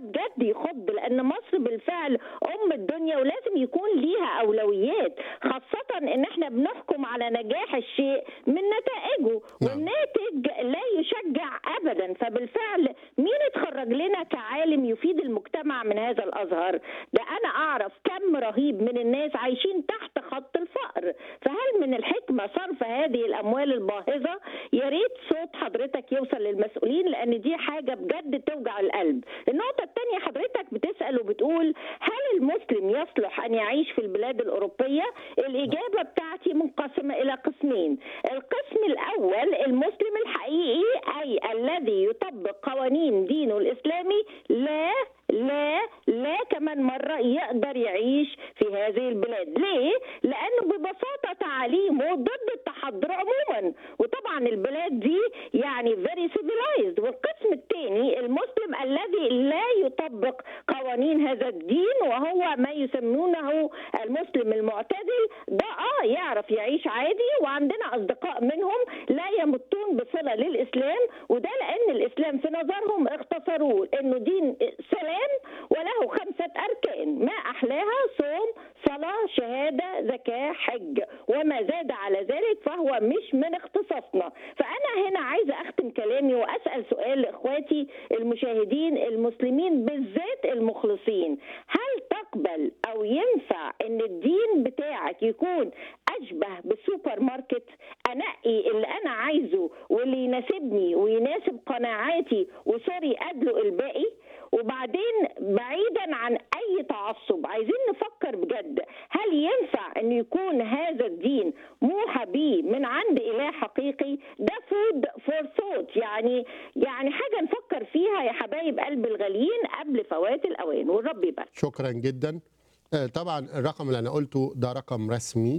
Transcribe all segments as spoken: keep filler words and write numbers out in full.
بجد يخض، لان مصر بالفعل ام الدنيا ولازم يكون ليها اولويات، خاصه ان احنا بنحكم على نجاح الشيء من نتائجه، والناتج لا يشجع ابدا. فبالفعل مين اتخرج لنا كعالم يفيد المجتمع من هذا الازهر؟ ده انا اعرف كم رهيب من الناس عايشين تحت خط الفقر. فهل من الحكمه صرف هذه الاموال الباهظه؟ يا ريت صوت حضرتك يوصل للمسؤولين، لان دي حاجه بجد توجع القلب. النقطه الثانيه، حضرتك بتسال وبتقول هل المسلم يصلح ان يعيش في البلاد الاوروبيه؟ الاجابه بتاعتي منقسمه الى قسمين. القسم الاول المسلم الحقيقي، اي الذي يطبق قوانين دينه الاسلامي، لا لا لا كمان مرة يقدر يعيش في هذه البلاد. ليه؟ لأنه ببساطة تعاليمه ضد التحضر عموما، وطبعا البلاد دي يعني very civilized. والقسم الثاني المسلم الذي لا يطبق قوانين هذا الدين، وهو ما يسمونه المسلم المعتدل. ده اه يعرف يعيش عادي، وعندنا أصدقاء منهم لا يمتون بصلة للإسلام، وده لأن الإسلام في نظرهم اختصروه إنه دين سلام وله خمسة أركان، ما أحلاها صوم صلاة شهادة زكاة حج، وما زاد على ذلك فهو مش من اختصاصنا. فأنا هنا عايزة أختم كلامي وأسأل سؤال لإخواتي المشاهدين المسلمين بالذات المخلصين: هل تقبل أو ينفع أن الدين بتاعك يكون أشبه بالسوبر ماركت، أنقي اللي أنا عايزه واللي يناسبني ويناسب قناعاتي وسوري أدلق الباقي؟ وبعدين بعيدا عن أي تعصب عايزين نفكر بجد، هل ينفع أن يكون هذا الدين موحى به من عند إله حقيقي؟ ده فود فور ثوت، يعني يعني حاجة نفكر فيها يا حبايب قلب الغاليين قبل فوات الأوان، والرب يبارك. شكرا جدا. طبعا الرقم اللي أنا قلته ده رقم رسمي،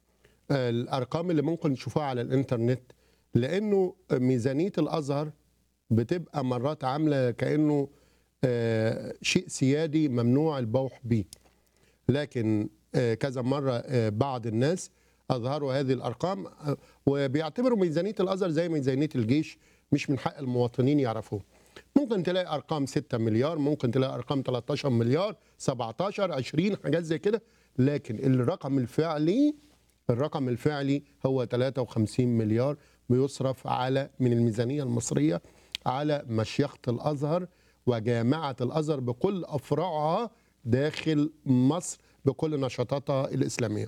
الأرقام اللي ممكن نشوفها على الإنترنت، لأنه ميزانية الأزهر بتبقى مرات عاملة كأنه آه شيء سيادي ممنوع البوح به، لكن آه كذا مرة آه بعض الناس أظهروا هذه الأرقام آه وبيعتبروا ميزانية الأزهر زي ميزانية الجيش، مش من حق المواطنين يعرفوه. ممكن تلاقي أرقام ستة مليار، ممكن تلاقي أرقام ثلاثة عشر مليار، سبعتاشر، عشرين، حاجات زي كده، لكن الرقم الفعلي الرقم الفعلي هو ثلاثة وخمسين مليار بيصرف على من الميزانية المصرية على مشيخة الأزهر وجامعة الأزهر بكل أفرعها داخل مصر بكل نشاطاتها الإسلامية.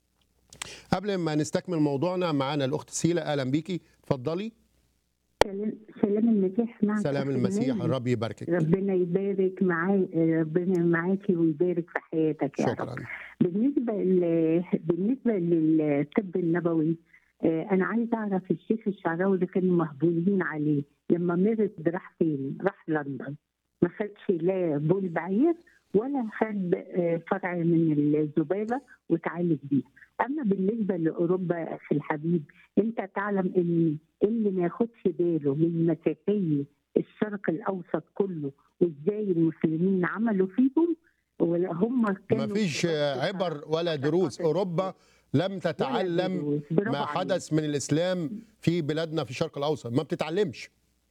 قبل ما نستكمل موضوعنا معانا الأخت سيلة، أهلا بيكي، اتفضلي. سلام المسيح معك. سلام المسيح، الرب يباركك. ربنا يبارك معاك، ربنا معاكي ويبارك في حياتك يا شكرا. رب. بالنسبة ل... بالنسبة للطب النبوي، أنا عايز أعرف الشيخ الشعراوي اللي كانوا مهبولين عليه لما مرض راح فين؟ راح لندن، ما خدش لا بول بعير ولا خد فرع من الذبابة وتعالج بيها. أما بالنسبة لأوروبا في الحبيب، أنت تعلم إن اللي ما ياخدش باله من مسيحية الشرق الأوسط كله وإزاي المسلمين عملوا فيهم، ولا هم كانوا ما فيش عبر ولا دروس. أوروبا لم تتعلم ما حدث من الإسلام في بلادنا في الشرق الأوسط، ما بتتعلمش.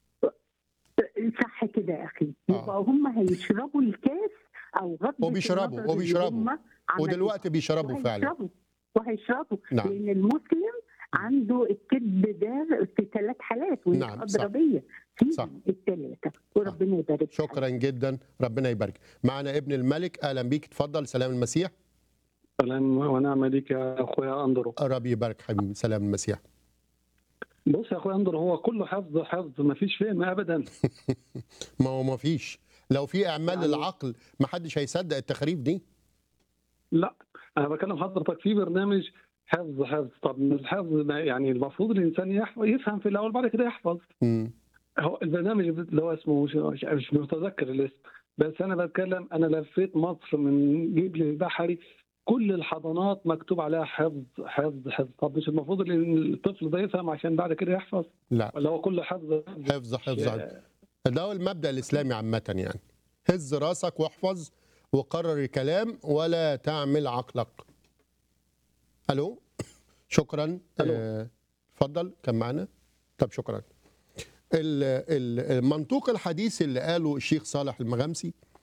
صح كده يا أخي. يبقى هم هيشربوا الكاس أو غضبة وبيشربوا وبيشربوا ودلوقتي بيشربوا فعلا وهيشربوا نعم. لأن المسلم عنده الكذب ده في ثلاث حالات وانت نعم أضربية في الثلاثة، وربنا يبارك. شكرا جدا، ربنا يبارك. معنا ابن الملك، أهلا بيك، اتفضل. سلام المسيح. سلام ونعم ليك يا أخويا أندرو. ربي يبارك حبيبي. سلام المسيح. بص يا أخويا أندرو، هو كله حفظ حفظ، ما فيش فهم أبدا. ما هو ما فيش، لو في إعمال يعني العقل ما حدش هيصدق التخريف دي. لا أنا بكلم حضرتك في برنامج حفظ حفظ. طب الحفظ يعني المفروض الإنسان يحفظ، يفهم في الأول بعد كده يحفظ. م. هو البرنامج اللي هو اسمه مش, مش متذكر الاسم، بس أنا بتكلم، أنا لفيت مصر من جبل البحري، كل الحضانات مكتوب عليها حفظ حفظ حفظ. طب مش المفروض ان الطفل ده يفهم عشان بعد كده يحفظ؟ لا، ولا هو كله حفظ حفظ حفظ حفظ. ده هو المبدأ الإسلامي عامة، يعني هز راسك واحفظ وقرر الكلام ولا تعمل عقلك. ألو، شكرا. اتفضل. آه كان معنا. طب شكرا. المنطوق الحديث اللي قاله الشيخ صالح المغامسي